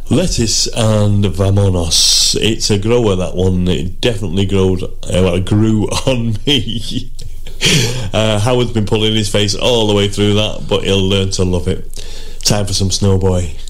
Lettuce and Vamonos. It's a grower, that one. It definitely grew on me. Howard's been pulling his face all the way through that, but he'll learn to love it. Time for some Snowboy.